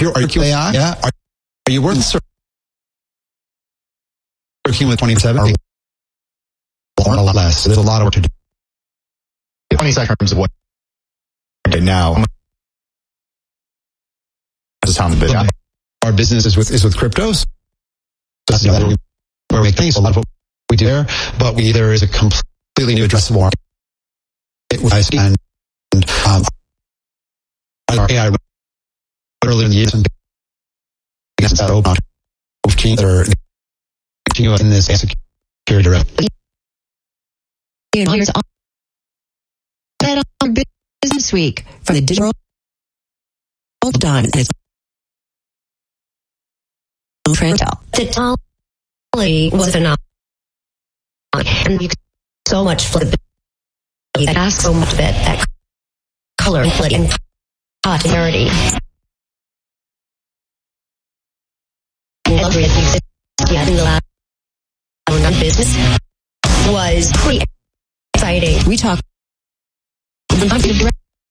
Are you AI? Yeah. Are you worth working with 27? Or a lot less. There's a lot of work to do. 20 seconds of what now. Our business is with cryptos. That's where we make things. A lot of what we do there, but there is a completely new addressable market. And our AI earlier in the year, that open that are in this security direction. Here's on Business Week from the Digital Diamond. Technology was phenomenal, and you so much flexibility that asked so much that color and popularity. Luxury that existed in the last business was pretty exciting. We talk the